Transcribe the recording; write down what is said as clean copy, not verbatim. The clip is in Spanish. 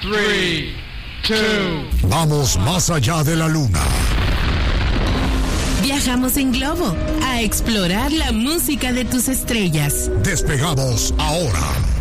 3, 2. Vamos más allá de la luna. Viajamos en globo a explorar la música de tus estrellas. Despegamos ahora.